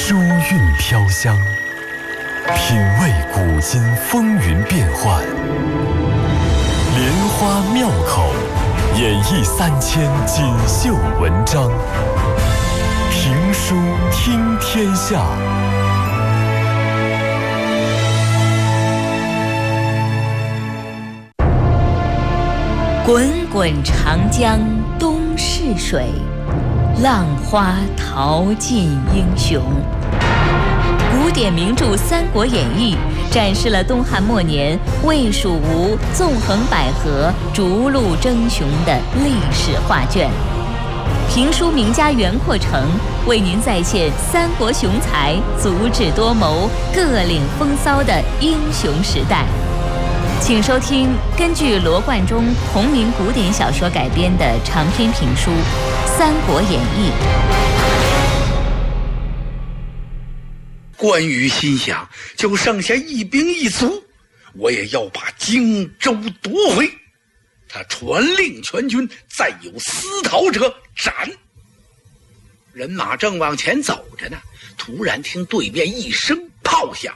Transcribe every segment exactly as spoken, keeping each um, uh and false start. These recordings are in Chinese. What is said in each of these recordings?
书韵飘香，品味古今风云变幻，莲花妙口，演绎三千锦绣文章。评书听天下。 滚滚长江东逝水，浪花淘尽英雄。古典名著《三国演义》展示了东汉末年魏蜀吴纵横捭阖、逐鹿争雄的历史画卷。评书名家袁阔成为您再现三国雄才足智多谋、各领风骚的英雄时代。请收听根据罗贯中同名古典小说改编的长篇评书《三国演义》。 关羽心想，就剩下一兵一卒，我也要把荆州夺回。他传令全军，再有私逃者斩。人马正往前走着呢，突然听对面一声炮响，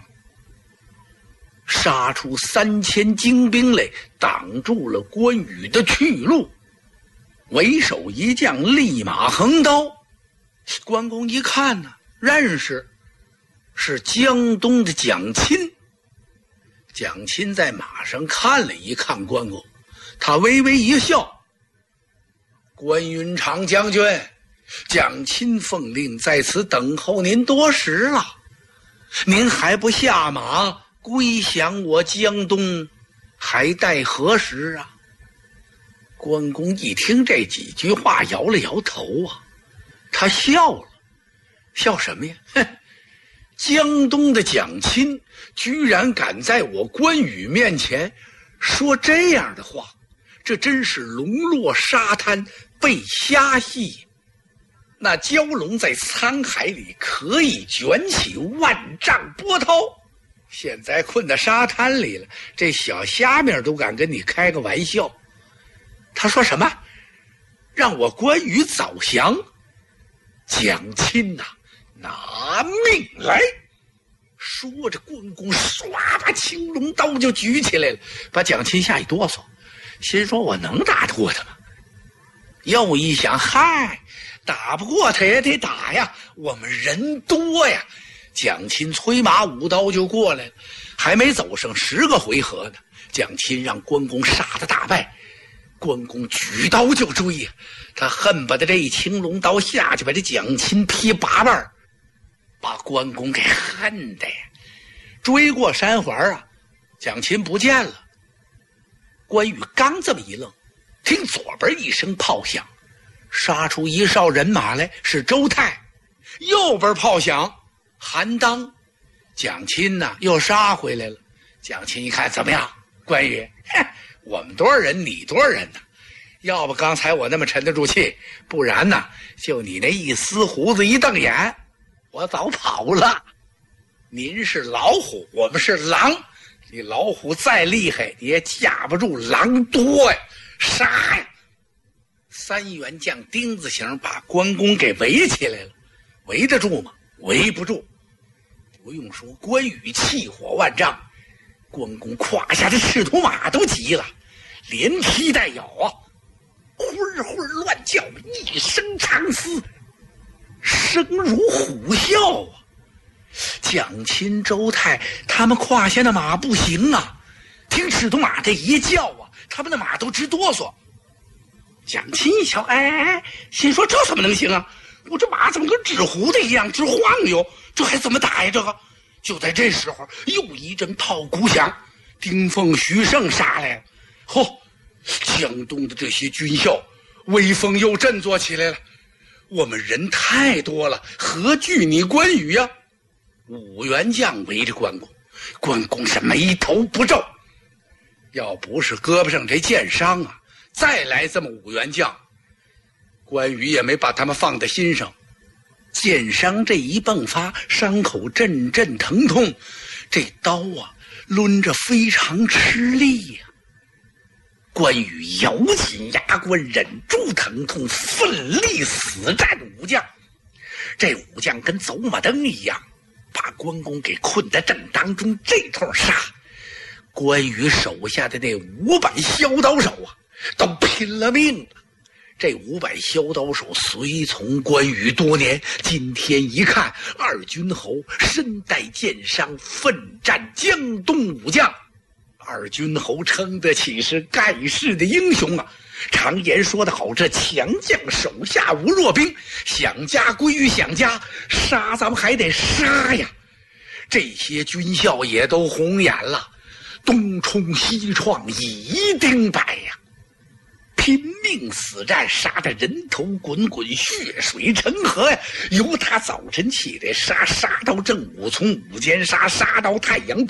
杀出三千精兵来，挡住了关羽的去路。为首一将立马横刀，关公一看呢，认识是江东的蒋钦。蒋钦在马上看了一看关公，他微微一笑：“关云长将军，蒋钦奉令在此等候您多时了，您还不下马归降我江东，还待何时啊？”关公一听这几句话，摇了摇头啊，他笑了。笑什么呀？哼，江东的蒋钦居然敢在我关羽面前说这样的话，这真是龙落沙滩被虾戏。那蛟龙在沧海里可以卷起万丈波涛，现在困在沙滩里了，这小虾米都敢跟你开个玩笑。他说什么？让我关羽早降？蒋钦呐、啊，拿命来！说着，关公唰把青龙刀就举起来了，把蒋钦吓一哆嗦，心说我能打得过他吗？又一想，嗨，打不过他也得打呀，我们人多呀。蒋钦催马舞刀就过来了，还没走上十个回合呢，蒋钦让关公杀得大败。关公举刀就追呀，他恨不得这一青龙刀下去把这蒋钦劈八瓣，把关公给恨的呀。追过山环啊，蒋钦不见了。关羽刚这么一愣，听左边一声炮响，杀出一哨人马来，是周泰。右边炮响，韩当。蒋钦呢又杀回来了。蒋钦一看，怎么样，关羽？哼，我们多少人，你多少人呢？要不刚才我那么沉得住气，不然呢，就你那一丝胡子一瞪眼，我早跑了。您是老虎，我们是狼，你老虎再厉害，你也架不住狼多呀！杀呀！三员将丁字形把关公给围起来了，围得住吗？围不住。不用说，关羽气火万丈，关公胯下的赤兔马都急了，连踢带咬啊，混混乱叫，一声长嘶，声如虎啸啊。蒋钦、周泰他们胯下的马不行啊，听赤兔马这一叫啊，他们的马都直哆嗦。蒋钦一瞧，哎哎哎，心说这怎么能行啊？我这马怎么跟纸糊的一样直晃悠？这还怎么打呀？这个！就在这时候，又一阵炮鼓响，丁奉、徐盛杀来了。嚯、哦，江东的这些军校威风又振作起来了。我们人太多了，何惧你关羽呀？五员将围着关公，关公是眉头不皱。要不是胳膊上这箭伤啊，再来这么五员将，关羽也没把他们放在心上。箭伤这一迸发，伤口阵阵疼痛，这刀啊抡着非常吃力呀、啊。关羽咬紧牙关，忍住疼痛，奋力死战武将。 这武将跟走马灯一样，把关公给困在正当中，这通杀。关羽手下的那五百削刀手啊，都拼了命了。这五百削刀手随从关羽多年，今天一看，二军侯身带剑伤，奋战江东武将。二军侯称得起是盖世的英雄啊！常言说得好，这强将手下无弱兵，想家归于想家，杀咱们还得杀呀！这些军校也都红眼了，东冲西撞，以丁百呀！拼命死战，杀得人头滚滚，血水成河呀！由他早晨起来杀，杀到正午，从午间杀，杀到太阳